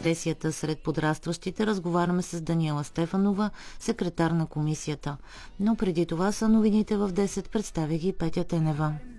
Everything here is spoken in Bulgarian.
депресията сред подрастващите разговаряме с Даниела Стефанова, секретар на комисията. Но преди това са новините в 10, представя ги Петя Тенева.